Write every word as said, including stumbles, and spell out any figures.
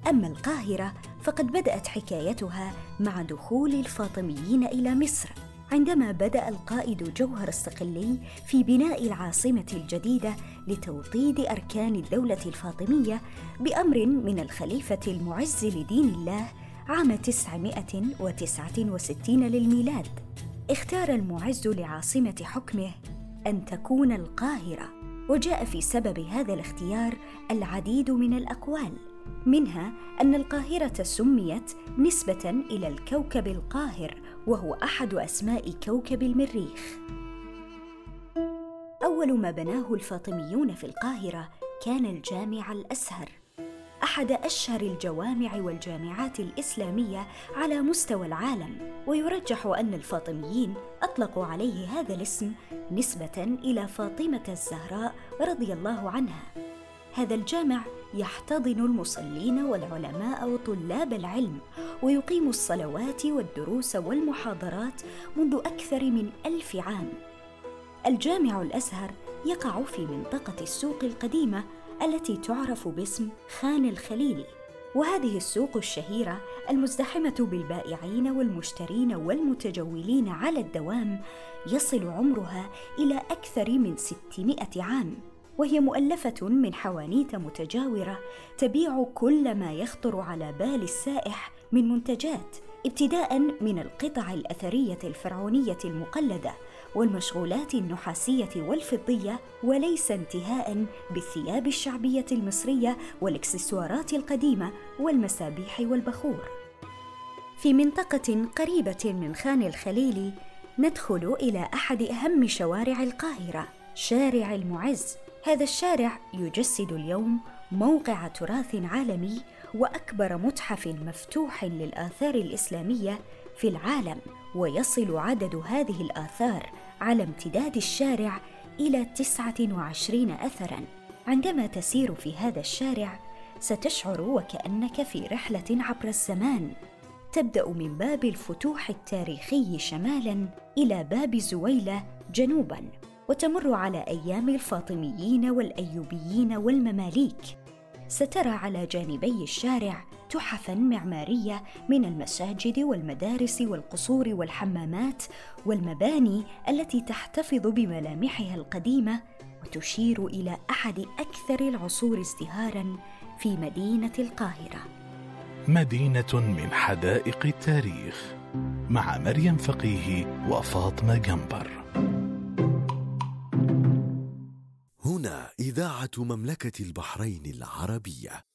أما القاهرة فقد بدأت حكايتها مع دخول الفاطميين إلى مصر، عندما بدأ القائد جوهر الصقلي في بناء العاصمة الجديدة لتوطيد أركان الدولة الفاطمية بأمر من الخليفة المعز لدين الله عام تسعمائة وتسعة وستين للميلاد. اختار المعز لعاصمة حكمه أن تكون القاهرة، وجاء في سبب هذا الاختيار العديد من الأقوال، منها أن القاهرة سميت نسبة إلى الكوكب القاهر، وهو أحد أسماء كوكب المريخ. أول ما بناه الفاطميون في القاهرة كان الجامع الأزهر، أحد أشهر الجوامع والجامعات الإسلامية على مستوى العالم، ويرجح أن الفاطميين أطلقوا عليه هذا الاسم نسبة إلى فاطمة الزهراء رضي الله عنها. هذا الجامع يحتضن المصلين والعلماء وطلاب العلم، ويقيم الصلوات والدروس والمحاضرات منذ أكثر من ألف عام. الجامع الأزهر يقع في منطقة السوق القديمة التي تعرف باسم خان الخليلي، وهذه السوق الشهيرة المزدحمة بالبائعين والمشترين والمتجولين على الدوام يصل عمرها إلى أكثر من ستمائة عام، وهي مؤلفة من حوانيت متجاورة تبيع كل ما يخطر على بال السائح من منتجات، ابتداء من القطع الأثرية الفرعونية المقلدة والمشغولات النحاسية والفضية، وليس انتهاء بالثياب الشعبية المصرية والإكسسوارات القديمة والمسابيح والبخور. في منطقة قريبة من خان الخليلي ندخل إلى أحد أهم شوارع القاهرة، شارع المعز. هذا الشارع يجسد اليوم موقع تراث عالمي وأكبر متحف مفتوح للآثار الإسلامية في العالم، ويصل عدد هذه الآثار على امتداد الشارع إلى تسعة وعشرين أثراً. عندما تسير في هذا الشارع ستشعر وكأنك في رحلة عبر الزمان، تبدأ من باب الفتوح التاريخي شمالاً إلى باب زويلة جنوباً، وتمر على أيام الفاطميين والأيوبيين والمماليك. سترى على جانبي الشارع تحفاً معمارية من المساجد والمدارس والقصور والحمامات والمباني التي تحتفظ بملامحها القديمة وتشير إلى أحد أكثر العصور ازدهاراً في مدينة القاهرة. مدينة من حدائق التاريخ مع مريم فقيه وفاطمة جنبر. هنا إذاعة مملكة البحرين العربية.